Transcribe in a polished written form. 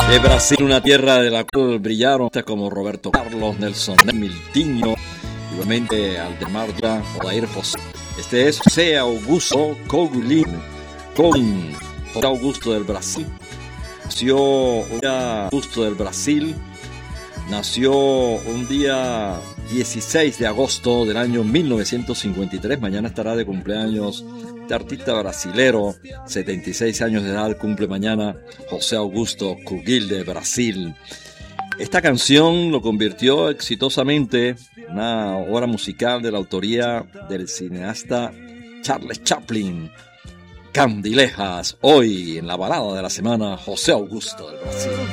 De Brasil, una tierra de la cual brillaron como Roberto Carlos, Nelson Miltinho, igualmente Aldemar Odair José. Este es José Augusto Coughlin, con José Augusto del Brasil. Nació un día 16 de agosto del año 1953. Mañana estará de cumpleaños este artista brasilero, 76 años de edad, cumple mañana José Augusto Coughlin de Brasil. Esta canción lo convirtió exitosamente en una obra musical de la autoría del cineasta Charles Chaplin. Candilejas, hoy en la balada de la semana, José Augusto del Brasil.